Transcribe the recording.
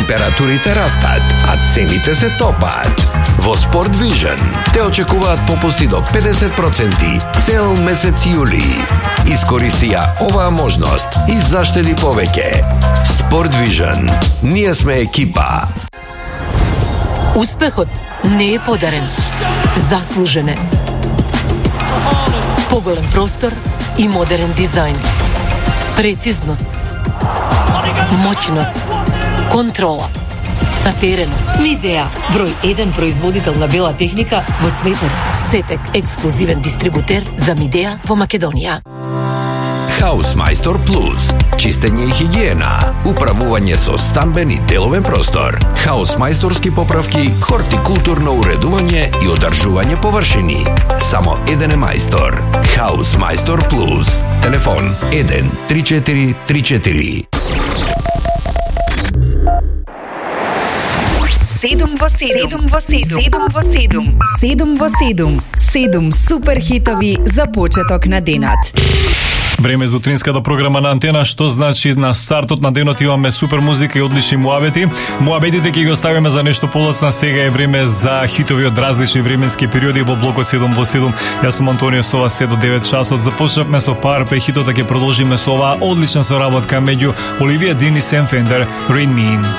Температурите растат, а цените се топаат. Во Спорт Вижн те очекуваат попусти до 50% цел месец јули. Искористи ја оваа можност и заштеди повеќе. Спорт Вижн. Ние сме екипа. Успехот не е подарен. Заслужен е. Поголем простор и модерен дизајн. Прецизност. Моќност. Контрола. На теренот. Мидеа, број 1 производител на бела техника во светот. Сетек, ексклузивен дистрибутер за Мидеа во Македонија. Хаусмајстор Плюс. Чистење и хигиена. Управување со стамбен и деловен простор. Хаусмајсторски поправки, хортикултурно уредување и одржување површини. Само еден е мајстор. Хаусмајстор Плюс. Телефон 1 3434. 7 во 7. 7 супер хитови за почеток на денот. Време за утринската програма на Антена, што значи на стартот на денот имаме супер музика и одлични муабети. Муабетите ќе ги оставиме за нешто полоцна, сега е време за хитови од различни временски периоди во блокот 7 во 7. Јас сум Антонио со вас се до 9 часот. Започнавме со Парпе, хитот ќе продолжиме со оваа одлична соработка меѓу Оливија Дин и Сэм Фендер, Rain Me In.